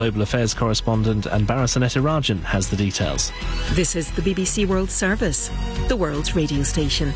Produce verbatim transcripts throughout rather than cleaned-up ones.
Global Affairs correspondent Anbara Sanetirajan has the details. This is the B B C World Service, the world's radio station.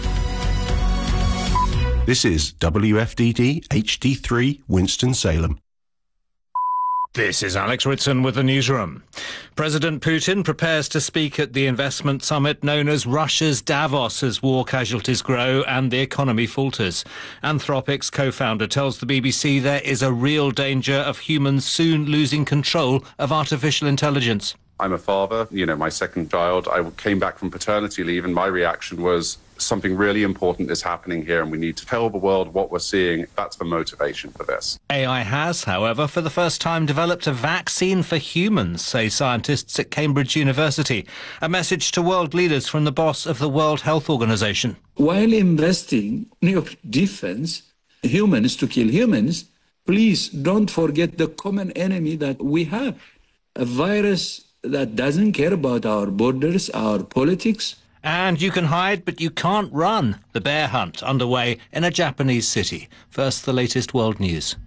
This is W F D D H D three Winston-Salem. This is Alex Ritson with the newsroom. President Putin prepares to speak at the investment summit known as Russia's Davos as war casualties grow and the economy falters. Anthropic's co-founder tells the B B C there is a real danger of humans soon losing control of artificial intelligence. I'm a father, you know, my second child. I came back from paternity leave and my reaction was something really important is happening here and we need to tell the world what we're seeing. That's the motivation for this. A I has, however, for the first time developed a vaccine for humans, say scientists at Cambridge University. A message to world leaders from the boss of the World Health Organization. While investing in your defense, humans to kill humans, please don't forget the common enemy that we have. A virus that doesn't care about our borders, our politics. And you can hide, but you can't run. The bear hunt underway in a Japanese city. First, the latest world news.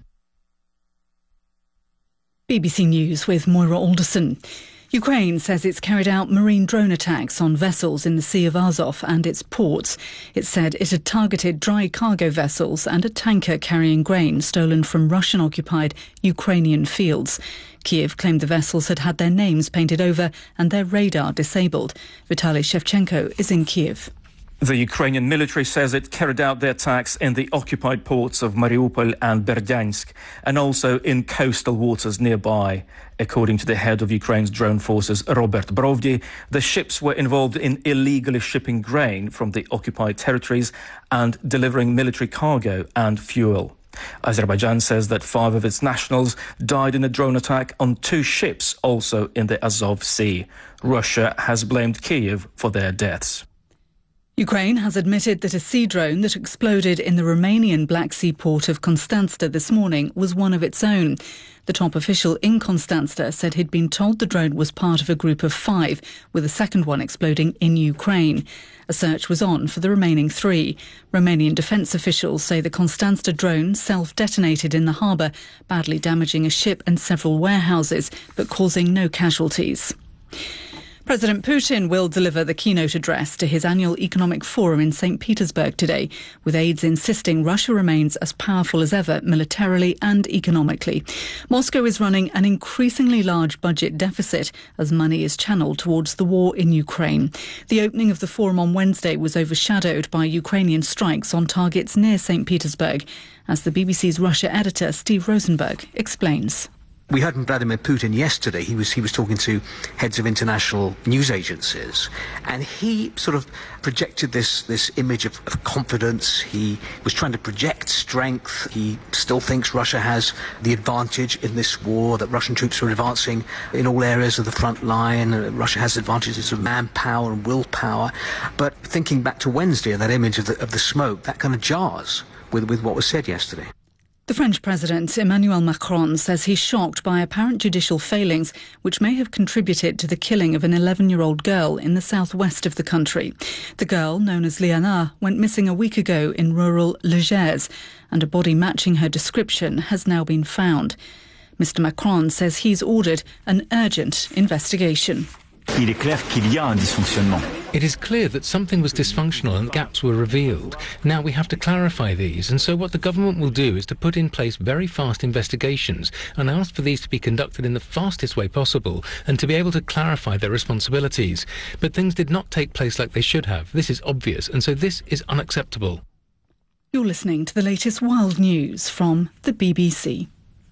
B B C News with Moira Alderson. Ukraine says it's carried out marine drone attacks on vessels in the Sea of Azov and its ports. It said it had targeted dry cargo vessels and a tanker carrying grain stolen from Russian-occupied Ukrainian fields. Kiev claimed the vessels had had their names painted over and their radar disabled. Vitaly Shevchenko is in Kiev. The Ukrainian military says it carried out the attacks in the occupied ports of Mariupol and Berdyansk and also in coastal waters nearby. According to the head of Ukraine's drone forces, Robert Brovdi, the ships were involved in illegally shipping grain from the occupied territories and delivering military cargo and fuel. Azerbaijan says that five of its nationals died in a drone attack on two ships also in the Azov Sea. Russia has blamed Kiev for their deaths. Ukraine has admitted that a sea drone that exploded in the Romanian Black Sea port of Constanța this morning was one of its own. The top official in Constanța said he'd been told the drone was part of a group of five, with a second one exploding in Ukraine. A search was on for the remaining three. Romanian defence officials say the Constanța drone self-detonated in the harbour, badly damaging a ship and several warehouses, but causing no casualties. President Putin will deliver the keynote address to his annual economic forum in Saint Petersburg today, with aides insisting Russia remains as powerful as ever militarily and economically. Moscow is running an increasingly large budget deficit as money is channelled towards the war in Ukraine. The opening of the forum on Wednesday was overshadowed by Ukrainian strikes on targets near Saint Petersburg, as the B B C's Russia editor Steve Rosenberg explains. We heard from Vladimir Putin yesterday. He was he was talking to heads of international news agencies, and he sort of projected this this image of, of confidence. He was trying to project strength. He still thinks Russia has the advantage in this war, that Russian troops are advancing in all areas of the front line. Uh, Russia has advantages of manpower and willpower. But thinking back to Wednesday and that image of the, of the smoke, that kind of jars with, with what was said yesterday. The French President Emmanuel Macron says he's shocked by apparent judicial failings which may have contributed to the killing of an eleven-year-old girl in the southwest of the country. The girl, known as Liana, went missing a week ago in rural Le Gers, and a body matching her description has now been found. Mister Macron says he's ordered an urgent investigation. Il est clair qu'il y a un dysfonctionnement. It is clear that something was dysfunctional and gaps were revealed. Now we have to clarify these, and so what the government will do is to put in place very fast investigations and ask for these to be conducted in the fastest way possible and to be able to clarify their responsibilities. But things did not take place like they should have. This is obvious, and so this is unacceptable. You're listening to the latest world news from the B B C.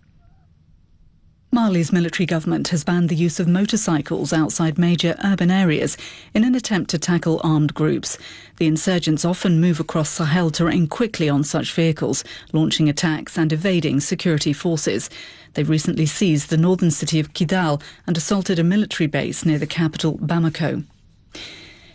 Mali's military government has banned the use of motorcycles outside major urban areas in an attempt to tackle armed groups. The insurgents often move across Sahel terrain quickly on such vehicles, launching attacks and evading security forces. They've recently seized the northern city of Kidal and assaulted a military base near the capital, Bamako.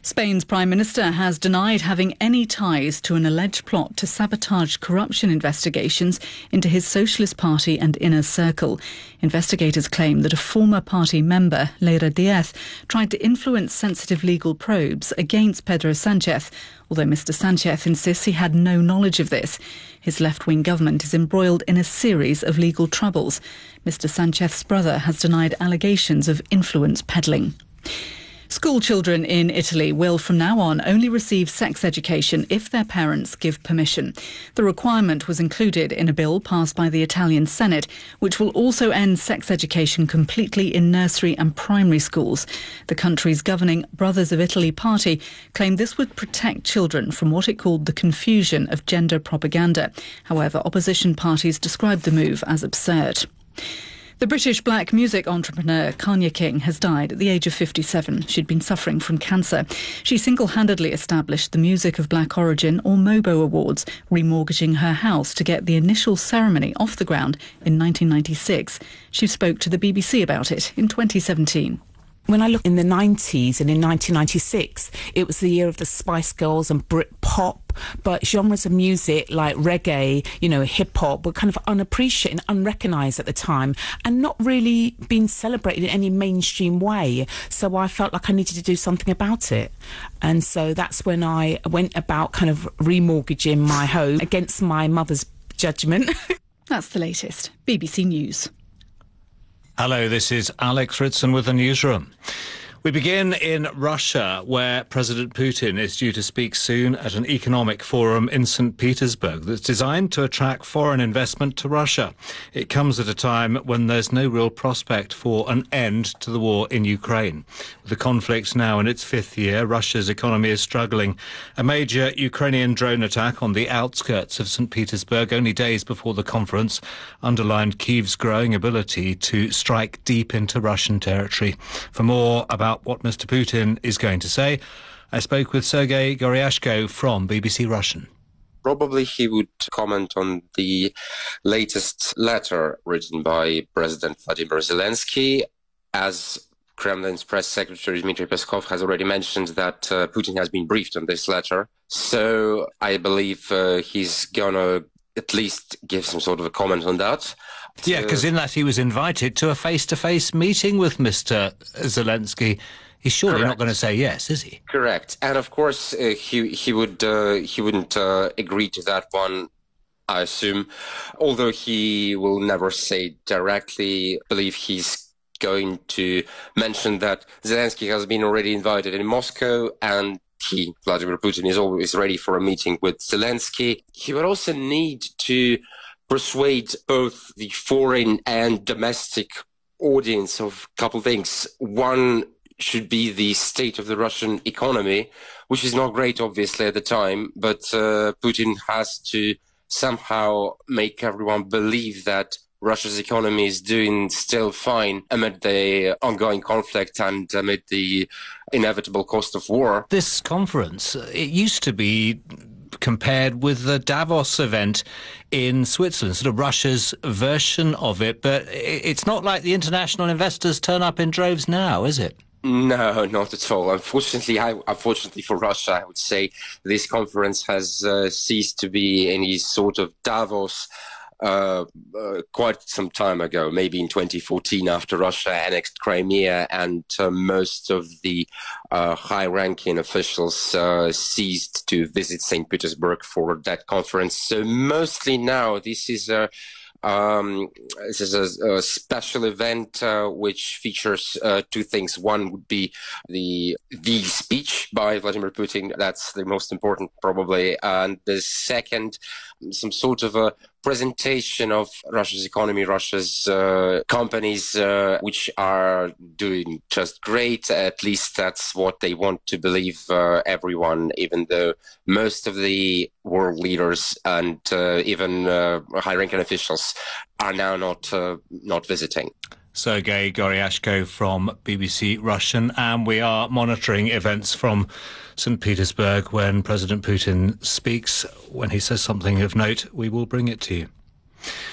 Spain's Prime Minister has denied having any ties to an alleged plot to sabotage corruption investigations into his Socialist Party and inner circle. Investigators claim that a former party member, Leira Diaz, tried to influence sensitive legal probes against Pedro Sanchez, although Mister Sanchez insists he had no knowledge of this. His left-wing government is embroiled in a series of legal troubles. Mister Sanchez's brother has denied allegations of influence peddling. School children in Italy will from now on only receive sex education if their parents give permission. The requirement was included in a bill passed by the Italian Senate, which will also end sex education completely in nursery and primary schools. The country's governing Brothers of Italy party claimed this would protect children from what it called the confusion of gender propaganda. However, opposition parties described the move as absurd. The British black music entrepreneur Kanya King has died at the age of fifty-seven. She'd been suffering from cancer. She single-handedly established the Music of Black Origin, or MOBO Awards, remortgaging her house to get the initial ceremony off the ground in nineteen ninety-six. She spoke to the B B C about it in twenty seventeen. When I look in the nineties and in nineteen ninety-six, it was the year of the Spice Girls and Britpop, but genres of music like reggae, you know, hip-hop were kind of unappreciated and unrecognised at the time and not really being celebrated in any mainstream way. So I felt like I needed to do something about it. And so that's when I went about kind of remortgaging my home against my mother's judgment. That's the latest. B B C News. Hello, this is Alex Ritson with the newsroom. We begin in Russia, where President Putin is due to speak soon at an economic forum in Saint Petersburg that's designed to attract foreign investment to Russia. It comes at a time when there's no real prospect for an end to the war in Ukraine. With the conflict now in its fifth year, Russia's economy is struggling. A major Ukrainian drone attack on the outskirts of Saint Petersburg only days before the conference underlined Kyiv's growing ability to strike deep into Russian territory. For more about what Mister Putin is going to say, I spoke with Sergei Goryashko from B B C Russian. Probably he would comment on the latest letter written by President Vladimir Zelensky. As Kremlin's press secretary Dmitry Peskov has already mentioned that uh, Putin has been briefed on this letter. So I believe uh, he's going to at least give some sort of a comment on that. Yeah, because in that he was invited to a face-to-face meeting with Mister Zelensky. He's surely Correct. Not going to say yes, is he? Correct. And of course, uh, he he would uh, he wouldn't uh, agree to that one, I assume. Although he will never say directly. I believe he's going to mention that Zelensky has been already invited in Moscow, and he, Vladimir Putin, is always ready for a meeting with Zelensky. He would also need to persuade both the foreign and domestic audience of a couple of things. One should be the state of the Russian economy, which is not great, obviously, at the time, but uh, Putin has to somehow make everyone believe that Russia's economy is doing still fine amid the ongoing conflict and amid the inevitable cost of war. This conference, it used to be compared with the Davos event in Switzerland, sort of Russia's version of it, but it's not like the international investors turn up in droves now, is it? No, not at all. Unfortunately, I, unfortunately for Russia, I would say this conference has uh, ceased to be any sort of Davos Uh, uh, quite some time ago, maybe in twenty fourteen, after Russia annexed Crimea, and uh, most of the uh, high-ranking officials uh, ceased to visit Saint Petersburg for that conference. So mostly now, this is a Um, this is a, a special event uh, which features uh, two things. One would be the the speech by Vladimir Putin. That's the most important, probably. And the second, some sort of a presentation of Russia's economy, Russia's uh, companies, uh, which are doing just great. At least that's what they want to believe uh, everyone, even though most of the world leaders and uh, even uh, high-ranking officials are now not uh, not visiting. Sergei Goryashko from B B C Russian, and we are monitoring events from Saint Petersburg. When President Putin speaks, when he says something of note, we will bring it to you.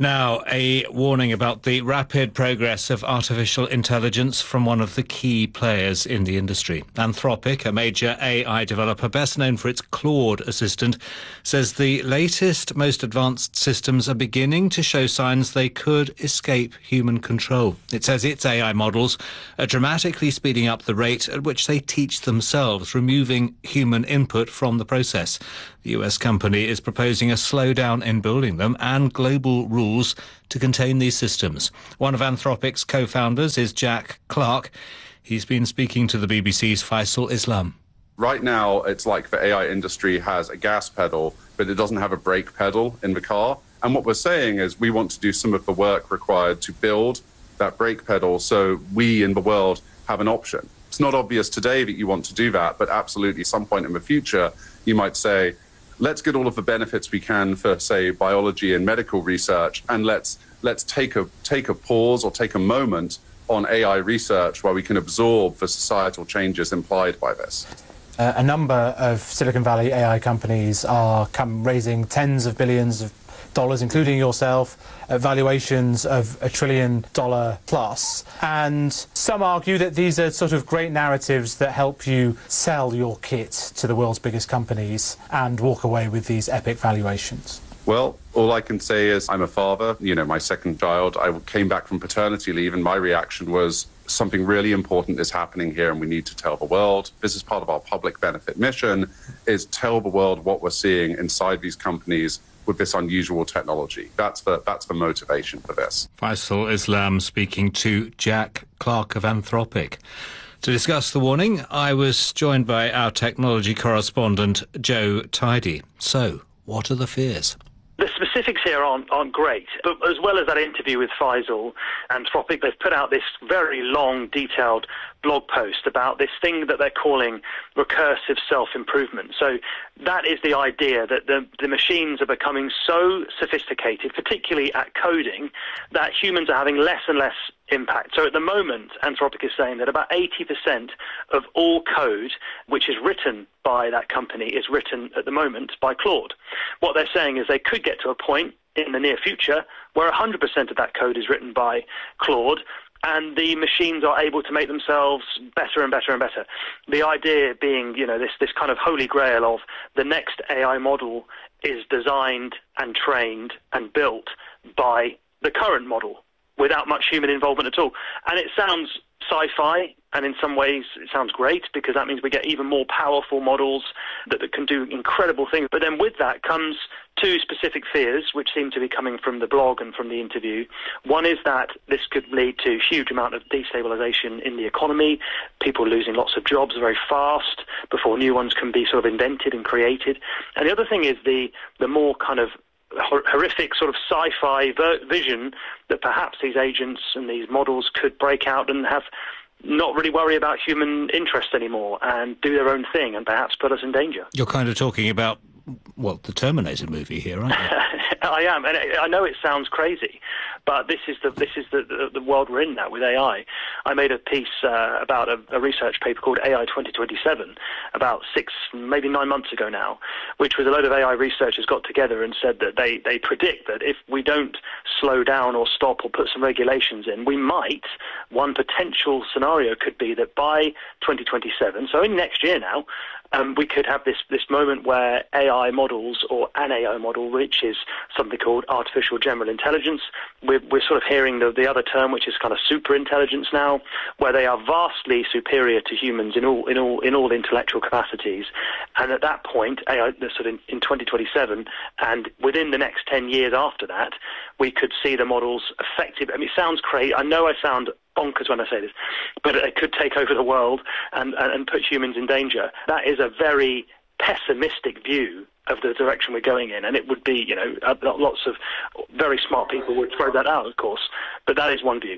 Now, a warning about the rapid progress of artificial intelligence from one of the key players in the industry. Anthropic, a major A I developer best known for its Claude assistant, says the latest, most advanced systems are beginning to show signs they could escape human control. It says its A I models are dramatically speeding up the rate at which they teach themselves, removing human input from the process. The U S company is proposing a slowdown in building them and global rules to contain these systems. One of Anthropic's co-founders is Jack Clark. He's been speaking to the B B C's Faisal Islam. Right now, it's like the A I industry has a gas pedal, but it doesn't have a brake pedal in the car. And what we're saying is we want to do some of the work required to build that brake pedal so we in the world have an option. It's not obvious today that you want to do that, but absolutely at some point in the future, you might say, let's get all of the benefits we can for, say, biology and medical research, and let's let's take a take a pause or take a moment on A I research where we can absorb the societal changes implied by this. Uh, a number of Silicon Valley A I companies are come raising tens of billions of dollars, including yourself, at valuations of a trillion dollar plus. And some argue that these are sort of great narratives that help you sell your kit to the world's biggest companies and walk away with these epic valuations. Well, all I can say is I'm a father, you know, my second child. I came back from paternity leave and my reaction was something really important is happening here and we need to tell the world. This is part of our public benefit mission, is tell the world what we're seeing inside these companies with this unusual technology. That's the, that's the motivation for this. Faisal Islam speaking to Jack Clark of Anthropic. To discuss the warning, I was joined by our technology correspondent, Joe Tidy. So, what are the fears? The specifics here aren't, aren't great, but as well as that interview with Faisal, Anthropic, they've put out this very long, detailed blog post about this thing that they're calling recursive self-improvement. So that is the idea that the, the machines are becoming so sophisticated, particularly at coding, that humans are having less and less impact. So at the moment, Anthropic is saying that about eighty percent of all code which is written by that company is written at the moment by Claude. What they're saying is they could get to a point in the near future where one hundred percent of that code is written by Claude, and the machines are able to make themselves better and better and better. The idea being, you know, this, this kind of holy grail of the next A I model is designed and trained and built by the current model without much human involvement at all. And it sounds sci-fi, and in some ways it sounds great because that means we get even more powerful models that, that can do incredible things. But then with that comes two specific fears, which seem to be coming from the blog and from the interview. One is that this could lead to a huge amount of destabilization in the economy, people losing lots of jobs very fast before new ones can be sort of invented and created. And the other thing is the, the more kind of horrific sort of sci-fi ver- vision that perhaps these agents and these models could break out and have not really worry about human interest anymore and do their own thing and perhaps put us in danger. You're kind of talking about, well, the Terminator movie here, aren't you? I am, and I know it sounds crazy, but this is the this is the, the, the world we're in now with A I. I made a piece uh, about a, a research paper called A I twenty twenty-seven about six, maybe nine months ago now, which was a load of A I researchers got together and said that they, they predict that if we don't slow down or stop or put some regulations in, we might, one potential scenario could be that by twenty twenty-seven, so in next year now, Um, we could have this, this moment where A I models or an A I model reaches something called artificial general intelligence. We're, we're sort of hearing the, the other term, which is kind of super intelligence now, where they are vastly superior to humans in all in all in all intellectual capacities. And at that point, A I, sort of in, in twenty twenty-seven, and within the next ten years after that, we could see the models effective. I mean, it sounds crazy. I know I sound bonkers when I say this, but it could take over the world and, and, and put humans in danger. That is a very pessimistic view of the direction we're going in, and it would be, you know, lots of very smart people would throw that out, of course, but that is one view.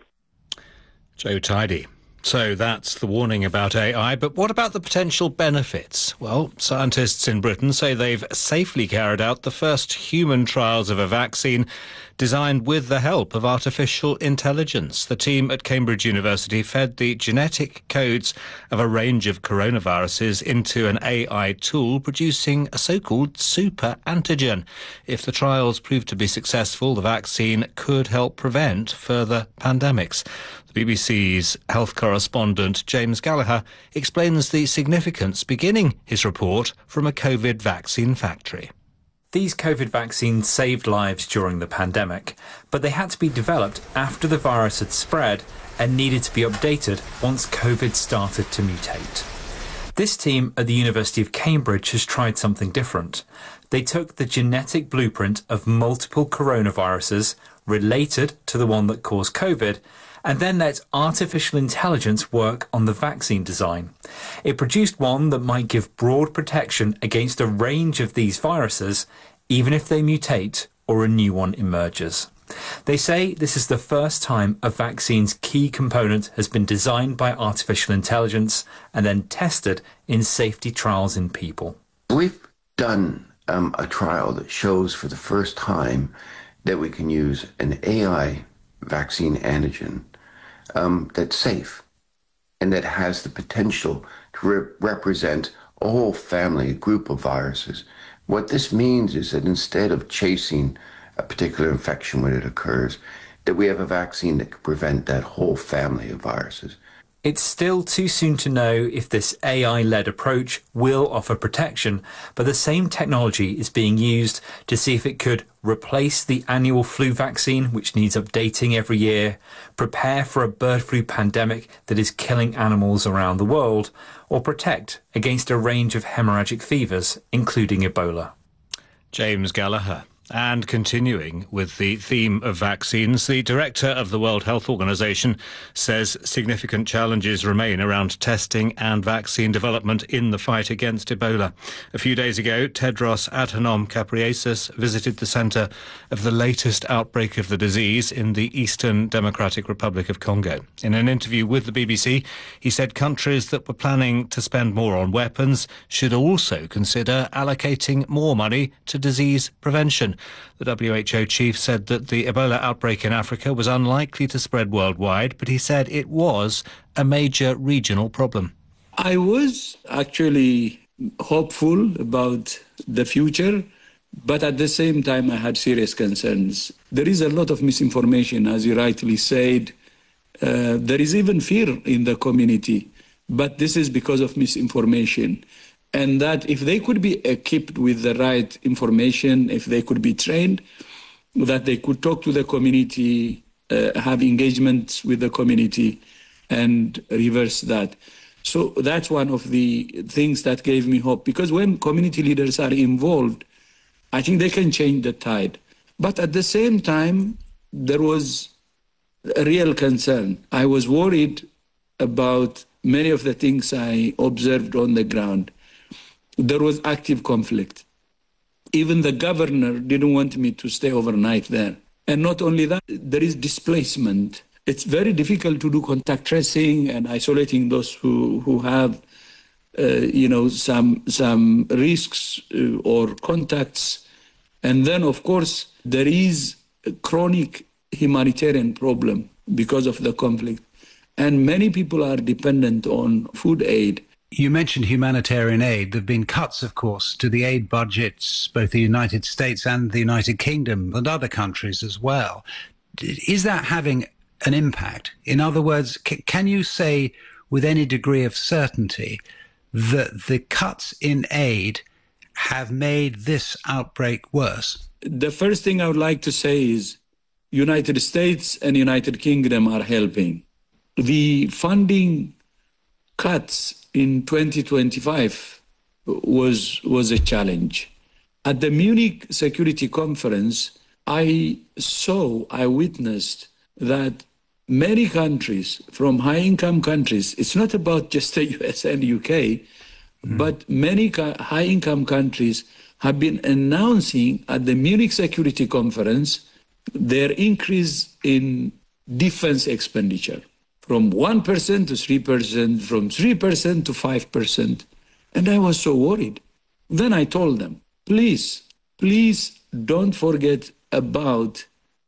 Joe Tidy. So that's the warning about A I, but what about the potential benefits? Well, scientists in Britain say they've safely carried out the first human trials of a vaccine designed with the help of artificial intelligence. The team at Cambridge University fed the genetic codes of a range of coronaviruses into an A I tool, producing a so-called super antigen. If the trials prove to be successful, the vaccine could help prevent further pandemics. The B B C's health correspondent James Gallagher explains the significance, beginning his report from a COVID vaccine factory. These COVID vaccines saved lives during the pandemic, but they had to be developed after the virus had spread and needed to be updated once COVID started to mutate. This team at the University of Cambridge has tried something different. They took the genetic blueprint of multiple coronaviruses related to the one that caused COVID and then let artificial intelligence work on the vaccine design. It produced one that might give broad protection against a range of these viruses, even if they mutate or a new one emerges. They say this is the first time a vaccine's key component has been designed by artificial intelligence and then tested in safety trials in people. We've done um, a trial that shows for the first time that we can use an A I vaccine antigen um, that's safe and that has the potential to re- represent a whole family, a group of viruses. What this means is that instead of chasing a particular infection when it occurs, that we have a vaccine that can prevent that whole family of viruses. It's still too soon to know if this A I-led approach will offer protection, but the same technology is being used to see if it could replace the annual flu vaccine, which needs updating every year, prepare for a bird flu pandemic that is killing animals around the world, or protect against a range of hemorrhagic fevers, including Ebola. James Gallagher. And continuing with the theme of vaccines, the director of the World Health Organization says significant challenges remain around testing and vaccine development in the fight against Ebola. A few days ago, Tedros Adhanom Ghebreyesus visited the centre of the latest outbreak of the disease in the Eastern Democratic Republic of Congo. In an interview with the B B C, he said countries that were planning to spend more on weapons should also consider allocating more money to disease prevention. The W H O chief said that the Ebola outbreak in Africa was unlikely to spread worldwide, but he said it was a major regional problem. I was actually hopeful about the future, but at the same time I had serious concerns. There is a lot of misinformation, as you rightly said. Uh, there is even fear in the community, but this is because of misinformation. And that if they could be equipped with the right information, if they could be trained, that they could talk to the community, uh, have engagements with the community, and reverse that. So that's one of the things that gave me hope. Because when community leaders are involved, I think they can change the tide. But at the same time, there was a real concern. I was worried about many of the things I observed on the ground. There was active conflict. Even the governor didn't want me to stay overnight there. And not only that, there is displacement. It's very difficult to do contact tracing and isolating those who, who have, uh, you know, some, some risks uh, or contacts. And then, of course, there is a chronic humanitarian problem because of the conflict. And many people are dependent on food aid. You mentioned humanitarian aid. There have been cuts, of course, to the aid budgets, both the United States and the United Kingdom and other countries as well. Is that having an impact? In other words, c- can you say with any degree of certainty that the cuts in aid have made this outbreak worse? The first thing I would like to say is United States and United Kingdom are helping. The funding cuts in twenty twenty-five was was a challenge. At the Munich Security Conference, I saw, I witnessed that many countries, from high-income countries, it's not about just the U S and U K, mm. but many ca- high-income countries have been announcing at the Munich Security Conference their increase in defense expenditure. From one percent to three percent, from three percent to five percent. And I was so worried. Then I told them, please, please don't forget about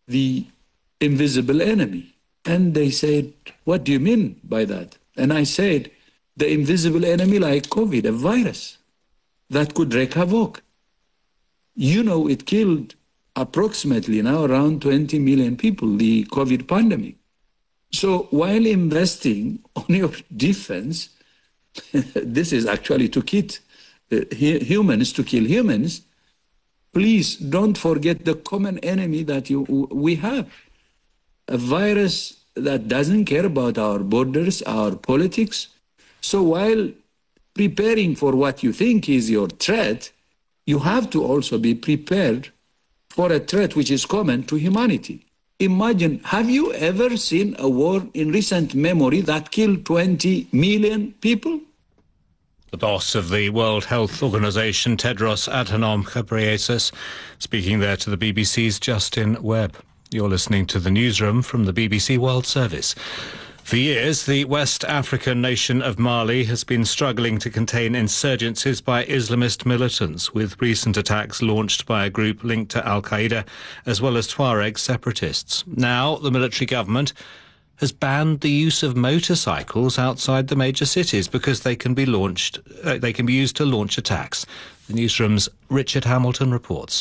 the invisible enemy. And they said, what do you mean by that? And I said, the invisible enemy like COVID, a virus that could wreak havoc. You know, it killed approximately now around twenty million people, the COVID pandemic. So while investing on your defense, this is actually to kit uh, humans, to kill humans, please don't forget the common enemy that you, we have. A virus that doesn't care about our borders, our politics. So while preparing for what you think is your threat, you have to also be prepared for a threat which is common to humanity. Imagine, have you ever seen a war in recent memory that killed twenty million people? The boss of the World Health Organization, Tedros Adhanom Ghebreyesus, speaking there to the B B C's Justin Webb. You're listening to the newsroom from the B B C World Service. For years, the West African nation of Mali has been struggling to contain insurgencies by Islamist militants, with recent attacks launched by a group linked to Al-Qaeda, as well as Tuareg separatists. Now, the military government has banned the use of motorcycles outside the major cities because they can be launched, uh, they can be used to launch attacks. The newsroom's Richard Hamilton reports.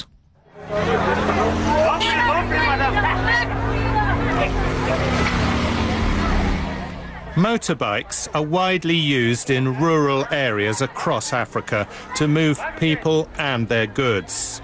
Motorbikes are widely used in rural areas across Africa to move people and their goods.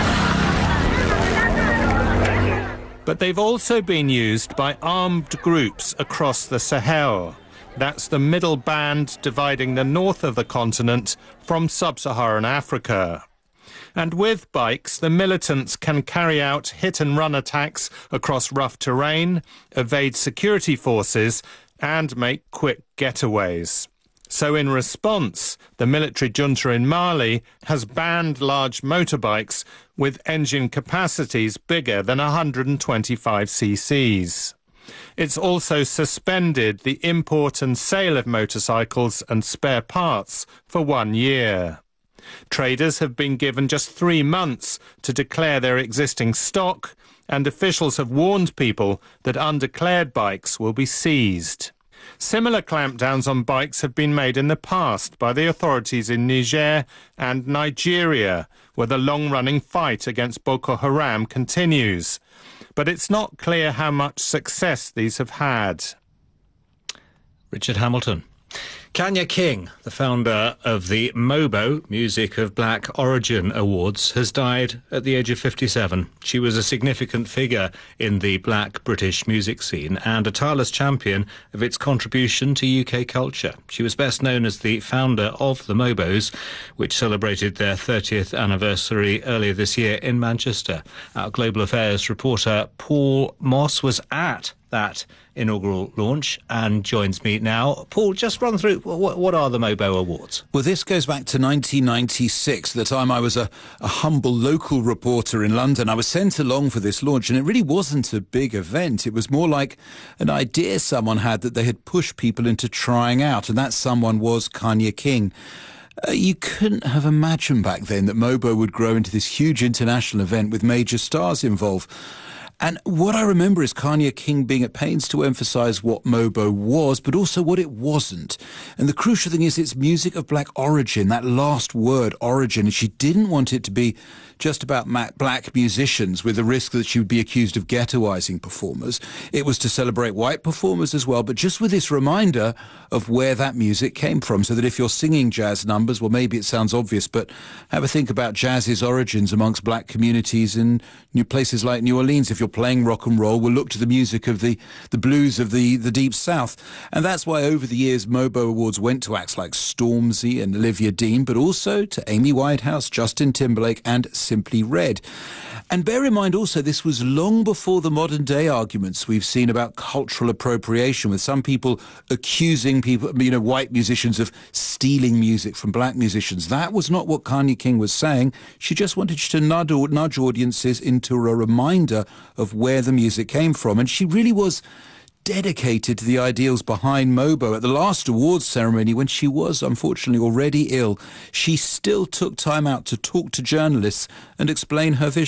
But they've also been used by armed groups across the Sahel. That's the middle band dividing the north of the continent from sub-Saharan Africa. And with bikes, the militants can carry out hit-and-run attacks across rough terrain, evade security forces, and make quick getaways. So in response, the military junta in Mali has banned large motorbikes with engine capacities bigger than one hundred twenty-five c c's. It's also suspended the import and sale of motorcycles and spare parts for one year. Traders have been given just three months to declare their existing stock, and officials have warned people that undeclared bikes will be seized. Similar clampdowns on bikes have been made in the past by the authorities in Niger and Nigeria, where the long-running fight against Boko Haram continues. But it's not clear how much success these have had. Richard Hamilton. Kanya King, the founder of the MOBO, Music of Black Origin Awards, has died at the age of fifty-seven. She was a significant figure in the black British music scene and a tireless champion of its contribution to U K culture. She was best known as the founder of the MOBOs, which celebrated their thirtieth anniversary earlier this year in Manchester. Our Global Affairs reporter Paul Moss was at that inaugural launch and joins me now. Paul, just run through, what, what are the MOBO Awards? Well, this goes back to nineteen ninety-six, the time I was a, a humble local reporter in London. I was sent along for this launch, and it really wasn't a big event. It was more like an idea someone had that they had pushed people into trying out, and that someone was Kanya King. Uh, you couldn't have imagined back then that MOBO would grow into this huge international event with major stars involved. And what I remember is Kanya King being at pains to emphasise what MOBO was, but also what it wasn't. And the crucial thing is it's music of black origin, that last word, origin. And she didn't want it to be just about black musicians with the risk that she would be accused of ghettoising performers. It was to celebrate white performers as well, but just with this reminder of where that music came from, so that if you're singing jazz numbers, well, maybe it sounds obvious, but have a think about jazz's origins amongst black communities in new places like New Orleans. If you're playing rock and roll, we'll look to the music of the, the blues of the, the Deep South. And that's why over the years, MOBO Awards went to acts like Stormzy and Olivia Dean, but also to Amy Winehouse, Justin Timberlake and Simply Red. And bear in mind also, this was long before the modern day arguments we've seen about cultural appropriation, with some people accusing people, you know, white musicians of stealing music from black musicians. That was not what Kanya King was saying. She just wanted to nudge, nudge audiences into a reminder of where the music came from. And she really was dedicated to the ideals behind MOBO. At the last awards ceremony, when she was unfortunately already ill, she still took time out to talk to journalists and explain her vision.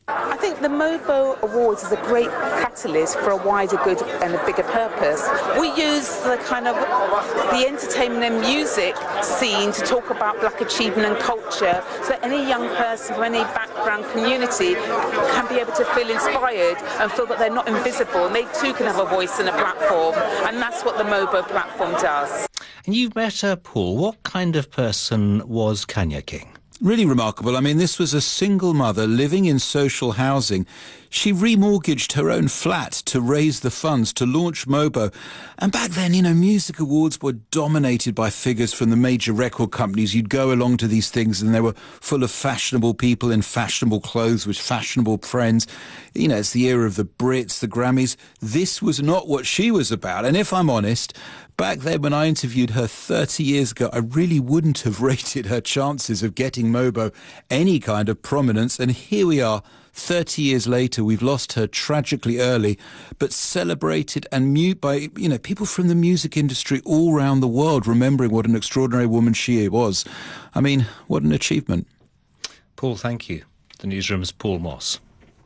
I think the MOBO Awards is a great catalyst for a wider good and a bigger purpose. We use the kind of the entertainment and music scene to talk about black achievement and culture, so that any young person from any background community can be able to feel inspired and feel that they're not invisible and they too can have a voice and a platform, and that's what the MOBO platform does. And you've met her, Paul. What kind of person was Kanya King? Really remarkable. I mean, this was a single mother living in social housing. She remortgaged her own flat to raise the funds to launch MOBO. And back then, you know, music awards were dominated by figures from the major record companies. You'd go along to these things and they were full of fashionable people in fashionable clothes with fashionable friends. You know, it's the era of the Brits, the Grammys. This was not what she was about. And if I'm honest, back then when I interviewed her thirty years ago, I really wouldn't have rated her chances of getting MOBO any kind of prominence. And here we are, thirty years later, we've lost her tragically early, but celebrated and mute by, you know, people from the music industry all around the world remembering what an extraordinary woman she was. I mean, what an achievement. Paul, thank you. The newsroom's Paul Moss.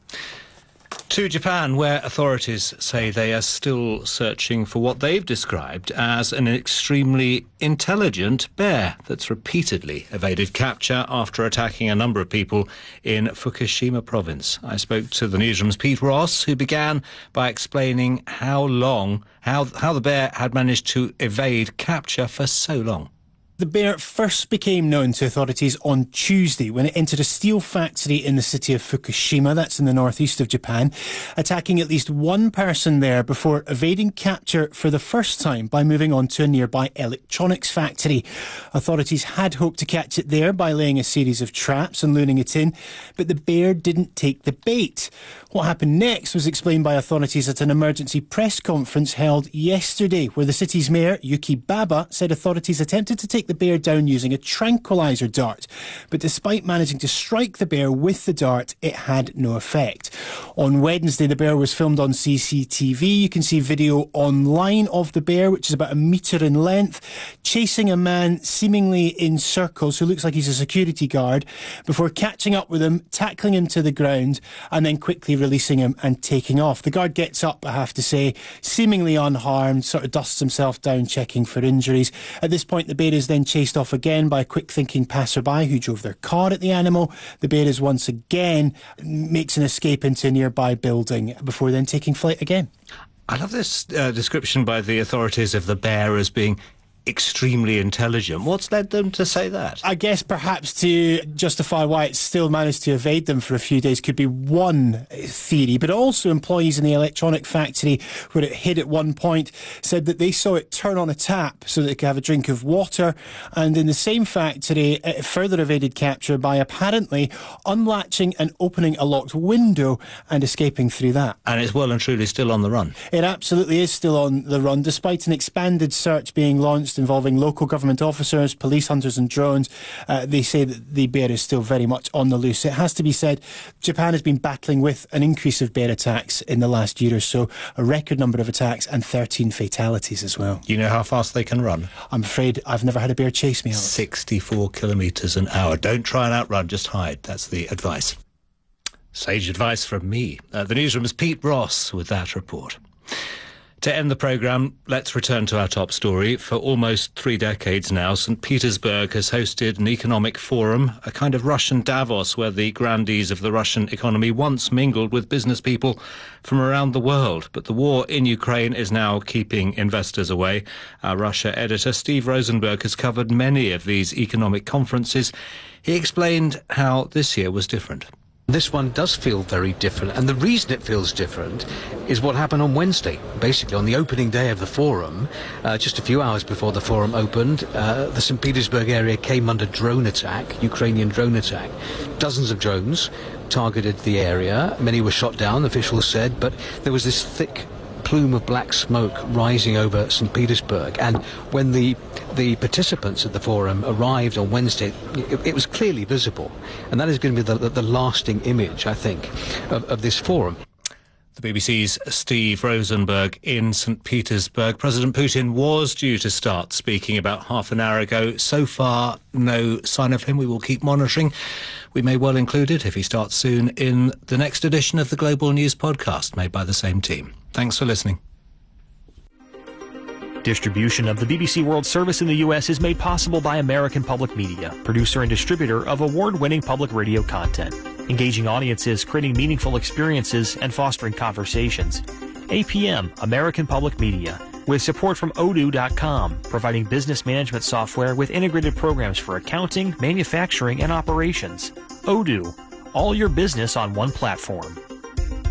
To Japan, where authorities say they are still searching for what they've described as an extremely intelligent bear that's repeatedly evaded capture after attacking a number of people in Fukushima province. I spoke to the newsroom's Pete Ross, who began by explaining how long, how, how the bear had managed to evade capture for so long. The bear first became known to authorities on Tuesday when it entered a steel factory in the city of Fukushima, that's in the northeast of Japan, attacking at least one person there before evading capture for the first time by moving on to a nearby electronics factory. Authorities had hoped to catch it there by laying a series of traps and luring it in, but the bear didn't take the bait. What happened next was explained by authorities at an emergency press conference held yesterday, where the city's mayor, Yuki Baba, said authorities attempted to take the bear down using a tranquilizer dart. But despite managing to strike the bear with the dart, it had no effect. On Wednesday, the bear was filmed on C C T V. You can see video online of the bear, which is about a metre in length, chasing a man seemingly in circles who looks like he's a security guard, before catching up with him, tackling him to the ground, and then quickly releasing him and taking off. The guard gets up, I have to say, seemingly unharmed, sort of dusts himself down, checking for injuries. At this point, the bear is then chased off again by a quick-thinking passerby who drove their car at the animal. The bear is once again makes an escape into a nearby building before then taking flight again. I love this uh, description by the authorities of the bear as being extremely intelligent. What's led them to say that? I guess perhaps to justify why it still managed to evade them for a few days could be one theory, but also employees in the electronic factory where it hid at one point said that they saw it turn on a tap so that it could have a drink of water, and in the same factory it further evaded capture by apparently unlatching and opening a locked window and escaping through that. And it's well and truly still on the run. It absolutely is still on the run, despite an expanded search being launched involving local government officers, police hunters and drones. Uh, they say that the bear is still very much on the loose. It has to be said, Japan has been battling with an increase of bear attacks in the last year or so, a record number of attacks and thirteen fatalities as well. You know how fast they can run? I'm afraid I've never had a bear chase me, Alex. sixty-four kilometres an hour. Don't try and outrun, just hide. That's the advice. Sage advice from me. Uh, the newsroom's Pete Ross with that report. To end the programme, let's return to our top story. For almost three decades now, Saint Petersburg has hosted an economic forum, a kind of Russian Davos, where the grandees of the Russian economy once mingled with business people from around the world. But the war in Ukraine is now keeping investors away. Our Russia editor, Steve Rosenberg, has covered many of these economic conferences. He explained how this year was different. This one does feel very different, and the reason it feels different is what happened on Wednesday. Basically, on the opening day of the forum, uh, just a few hours before the forum opened, uh, the Saint Petersburg area came under drone attack, Ukrainian drone attack. Dozens of drones targeted the area. Many were shot down, officials said, but there was this thick plume of black smoke rising over Saint Petersburg, and when the the participants at the forum arrived on Wednesday, it, it was clearly visible, and that is going to be the, the, the lasting image, I think, of, of this forum. The B B C's Steve Rosenberg in Saint Petersburg. President Putin was due to start speaking about half an hour ago. So far, no sign of him. We will keep monitoring. We may well include it, if he starts soon, in the next edition of the Global News podcast made by the same team. Thanks for listening. Distribution of the B B C World Service in the U S is made possible by American Public Media, producer and distributor of award-winning public radio content, engaging audiences, creating meaningful experiences, and fostering conversations. A P M, American Public Media, with support from odoo dot com, providing business management software with integrated programs for accounting, manufacturing, and operations. Odoo, all your business on one platform.